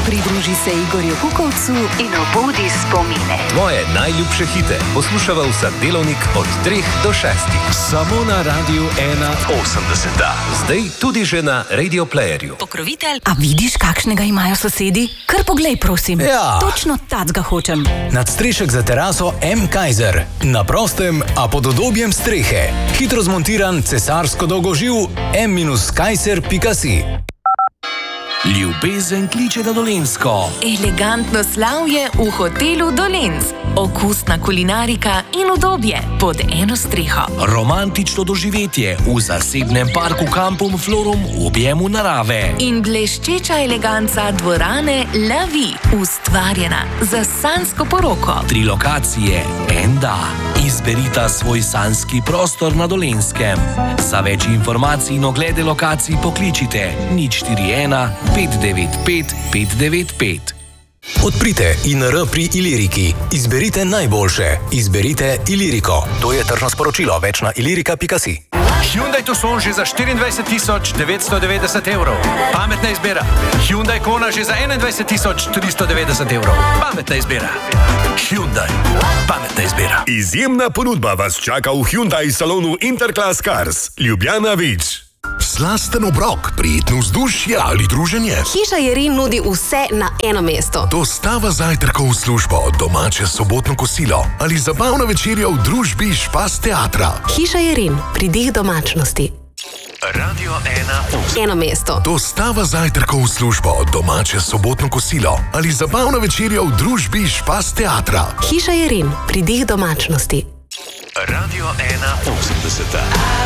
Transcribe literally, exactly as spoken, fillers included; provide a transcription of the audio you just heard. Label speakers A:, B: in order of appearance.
A: Pridruži se Igorju Kukovcu in obudi spomine.
B: Tvoje najljubše hite poslušava vsak delovnik od treh do šestih.
C: Samo na Radiu ena osemdeset.
B: Zdaj tudi že na Radio Playerju.
A: Pokrovitelj. A vidiš, kakšnega imajo sosedi? Kar poglej, prosim.
D: Ja.
A: Točno tacga hočem.
D: Nadstrešek za teraso M. Kaiser. Na prostem, a pod udobjem strehe. Hitro zmontiran cesarsko dolgoživ M Kaiser pika si.
C: Ljubezen kliče na Dolenjsko.
E: Elegantno slavje v hotelu Dolenc. Okusna kulinarika in udobje pod eno streho.
C: Romantično doživetje v zasebnem parku Kampum Florum v objemu narave.
E: In bleščeča eleganca dvorane La Vie, ustvarjena za sanjsko poroko.
C: Tri lokacije, en da. Izberita svoj sanjski prostor na Dolenskem. Za več informacij in oglede lokacij pokličite nič štiri ena pet devet pet pet devet pet.
D: Odprite I N R pri Iliriki. Izberite najboljše. Izberite Iliriko. To je tržno sporočilo. Več na ilirika pika si.
F: Hyundai Tucson že za štiriindvajset tisoč devetsto devetdeset evrov. Pametna izbira. Hyundai Kona že za enaindvajset tisoč tristo devetdeset evrov. Pametna izbira. Hyundai. Pametna izbira.
G: Izjemna ponudba vas čaka v Hyundai salonu Interclass Cars. Ljubljana Vič. Slasten obrok, prijetno vzdušje ali druženje.
H: Hiša Jerin nudi vse na eno mesto.
G: Dostava zajtrkov v službo, domače sobotno kosilo ali zabavna večerja v družbi Špas teatra.
H: Hiša Jerin, pridih domačnosti.
B: Radio ena
H: Eno mesto.
G: Dostava zajtrkov v službo, domače sobotno kosilo ali zabavna večerja v družbi Špas teatra.
H: Hiša Jerin, pridih domačnosti.
B: Radio ena osemdeset.